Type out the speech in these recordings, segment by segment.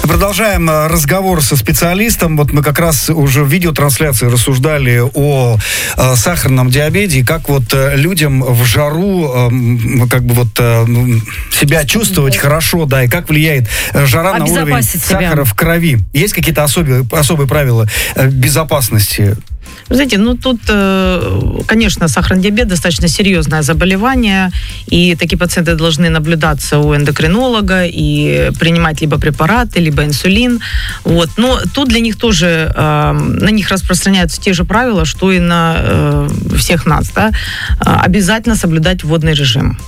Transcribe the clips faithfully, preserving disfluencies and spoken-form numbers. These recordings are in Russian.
Продолжаем разговор со специалистом. Вот мы как раз уже в видеотрансляции рассуждали о э, сахарном диабете, и как вот э, людям в жару э, как бы вот э, себя чувствовать да. хорошо, да, и как влияет жара на уровень сахара в крови. Есть какие-то особые, особые правила э, безопасности? Вы знаете, ну тут, конечно, сахарный диабет достаточно серьезное заболевание, и такие пациенты должны наблюдаться у эндокринолога и принимать либо препараты, либо инсулин. Вот. Но тут для них тоже, на них распространяются те же правила, что и на всех нас. Да? Обязательно соблюдать водный режим.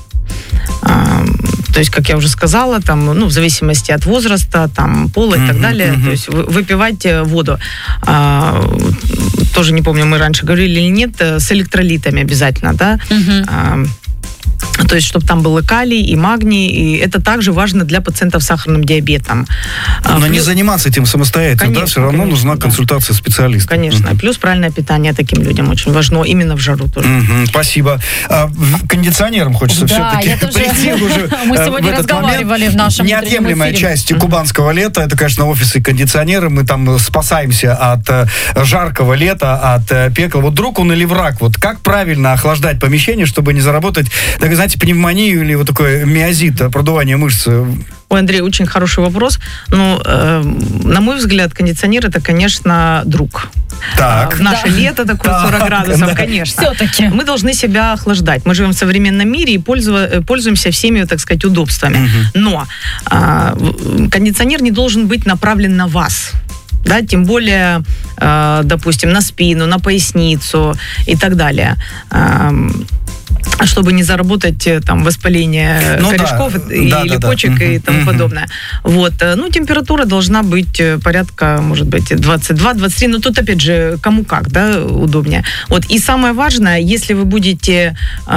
То есть, как я уже сказала, там, ну, в зависимости от возраста, там, пола и uh-huh, так далее, uh-huh. то есть выпивать воду. А, тоже не помню, мы раньше говорили или нет, с электролитами обязательно, да. Uh-huh. А, то есть, чтобы там был и калий, и магний, и это также важно для пациентов с сахарным диабетом. Но плюс... не заниматься этим самостоятельно, конечно, да? Все равно конечно, нужна да. консультация специалиста. Конечно. Uh-huh. Плюс правильное питание таким людям очень важно, именно в жару тоже. Uh-huh. Спасибо. А, кондиционерам хочется да, все-таки тоже... прийти уже Мы сегодня в этот разговаривали момент. В нашем Неотъемлемая эфире. часть uh-huh. кубанского лета, это, конечно, офисы и кондиционеры. Мы там спасаемся от э, жаркого лета, от э, пекла. Вот друг он или враг? Вот как правильно охлаждать помещение, чтобы не заработать, так, знаете, пневмонию или вот такой миозит, продувание мышц? Ой, Андрей, очень хороший вопрос. Ну, э, на мой взгляд, кондиционер это, конечно, друг. Так. А, в наше да. лето такое сорок градусов, да. конечно. Все-таки. Мы должны себя охлаждать. Мы живем в современном мире и пользуемся всеми, так сказать, удобствами. Угу. Но э, кондиционер не должен быть направлен на вас. Да, тем более, э, допустим, на спину, на поясницу и так далее. Э, чтобы не заработать там воспаление ну, корешков да. и да, липочек да, да. и тому uh-huh. подобное. Вот. Ну, температура должна быть порядка, может быть, двадцать два - двадцать три, но тут, опять же, кому как, да, удобнее. Вот. И самое важное, если вы будете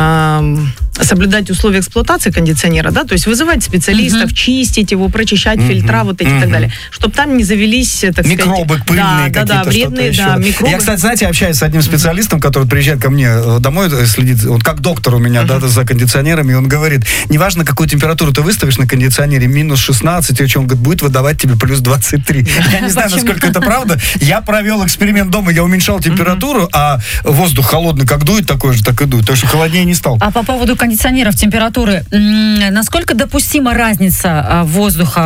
э, соблюдать условия эксплуатации кондиционера, да, то есть вызывать специалистов, uh-huh. чистить его, прочищать uh-huh. фильтра, вот эти uh-huh. и так далее, чтобы там не завелись, так микробы, сказать... пыльные да, какие-то, да, да, вредные, да, микробы. Я, кстати, знаете, общаюсь с одним специалистом, который приезжает ко мне домой, следит, вот как доктор у меня, uh-huh. да, за кондиционерами, и он говорит, неважно, какую температуру ты выставишь на кондиционере, минус шестнадцать, или что, он говорит, будет выдавать тебе плюс двадцать три. Я не знаю, насколько это правда. Я провел эксперимент дома, я уменьшал температуру, а воздух холодный как дует, такой же, так и дует. Так что холоднее не стал. А по поводу кондиционеров, температуры, насколько допустима разница воздуха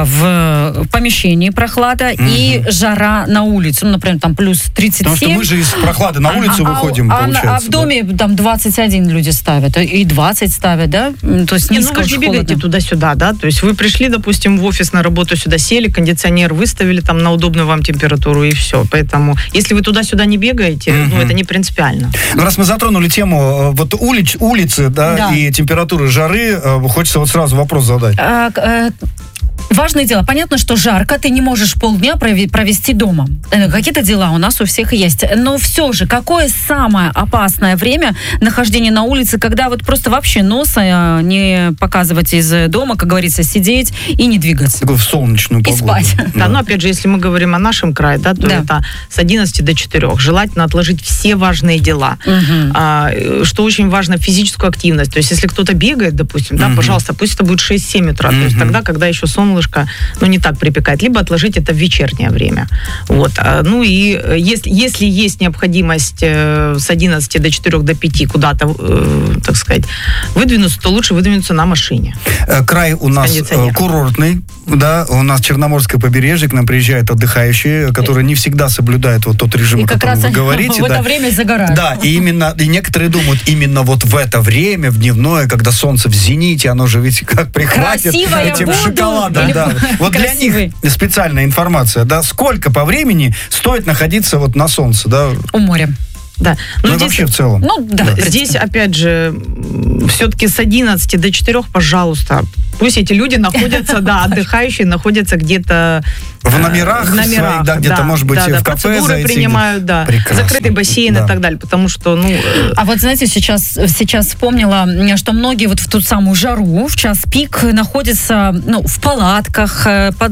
в помещении, прохлада, и жара на улице? Ну, например, там плюс тридцать семь. Потому что мы же из прохлады на улицу выходим, получается. А в доме там двадцать один люди ставят, и двадцать ставят, да? То есть не, ну вы же не бегаете туда-сюда, да? То есть вы пришли, допустим, в офис на работу, сюда сели, кондиционер выставили там на удобную вам температуру, и все. Поэтому, если вы туда-сюда не бегаете, mm-hmm. ну, это не принципиально. Ну, раз мы затронули тему вот улиц, улицы, да, да, и температуры жары, хочется вот сразу вопрос задать. А, а... Важное дело. Понятно, что жарко, ты не можешь полдня провести дома. Какие-то дела у нас у всех есть. Но все же, какое самое опасное время нахождения на улице, когда вот просто вообще носа не показывать из дома, как говорится, сидеть и не двигаться? Такой в солнечную погоду. И спать. Да, да, но опять же, если мы говорим о нашем крае, да, то да. это с одиннадцати до четырёх. Желательно отложить все важные дела. Угу. А, что очень важно, физическую активность. То есть, если кто-то бегает, допустим, да, угу. пожалуйста, пусть это будет шесть-семь утра. Угу. То есть тогда, когда еще солнышко, ну, не так припекает, либо отложить это в вечернее время. Вот. Ну, и если, если есть необходимость э, с одиннадцати до четырёх, до пяти куда-то, э, так сказать, выдвинуться, то лучше выдвинуться на машине. Край у нас курортный, да, у нас Черноморское побережье, к нам приезжают отдыхающие, которые не всегда соблюдают вот тот режим, и о котором вы говорите. в это да. время загорают. Да, и именно, и некоторые думают, именно вот в это время, в дневное, когда солнце в зените, оно же ведь как прихватит этим шоколадом. Да. Вот красивый. Для них специальная информация, да, сколько по времени стоит находиться вот на солнце, да? У моря. Да. Ну, ну здесь, вообще в целом. Ну, да. Да. Здесь, опять же, все-таки с одиннадцати до четырёх, пожалуйста, пусть эти люди находятся, да, отдыхающие, находятся где-то в номерах, в номерах своих, да, где-то, да, может быть, да, в да, кафе процедуры зайти, принимают, да, прекрасно. Закрытый бассейн да. и так далее, потому что, ну... А вот, знаете, сейчас, сейчас вспомнила, что многие вот в ту самую жару, в час пик, находятся, ну, в палатках, под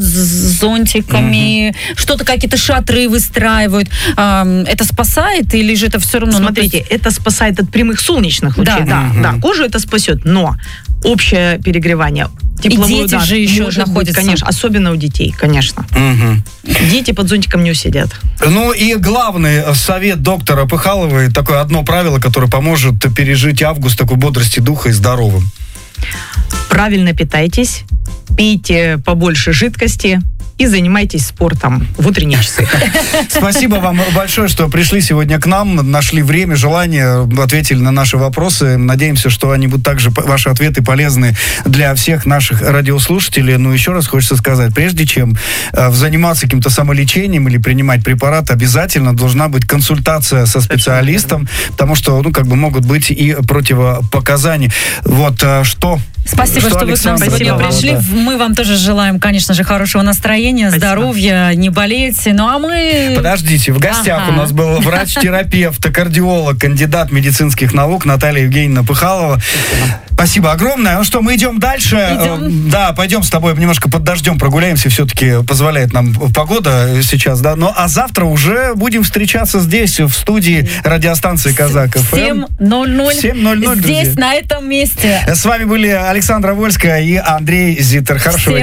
зонтиками, mm-hmm. что-то, какие-то шатры выстраивают. Это спасает или же это все равно... Смотрите, ну, это спасает от прямых солнечных лучей, да, да, mm-hmm. да, кожу это спасет, но общее перегревание, Тепловой И дети удар же еще может быть, находятся. конечно, особенно у детей, конечно. Мгм. Дети под зонтиком не усидят. Ну и главный совет доктора Пыхаловой, такое одно правило, которое поможет пережить август такой бодрости духа и здоровым. Правильно питайтесь, пейте побольше жидкости и занимайтесь спортом в утренние часы. Спасибо вам большое, что пришли сегодня к нам, нашли время, желание, ответили на наши вопросы. Надеемся, что они будут также, ваши ответы полезны для всех наших радиослушателей. Но еще раз хочется сказать, прежде чем э, заниматься каким-то самолечением или принимать препарат, обязательно должна быть консультация со специалистом, потому что, ну, как бы могут быть и противопоказания. Вот э, что... Спасибо, что, что вы к нам Александр, сегодня да, пришли. да. Мы вам тоже желаем, конечно же, хорошего настроения, Спасибо. здоровья, не болейте. Ну, а мы... Подождите, в гостях Ага. у нас был врач-терапевт, кардиолог, кандидат медицинских наук Наталья Евгеньевна Пыхалова. Спасибо. Спасибо огромное. Ну что, мы идем дальше. Идем. Да, пойдем с тобой немножко под дождем прогуляемся. Все-таки позволяет нам погода сейчас, да. Ну, а завтра уже будем встречаться здесь, в студии радиостанции Казак ФМ. семь ноль ноль. семь ноль ноль, Здесь, друзья. на этом месте. С вами были Александра Вольская и Андрей Зиттер. Хорошего Всем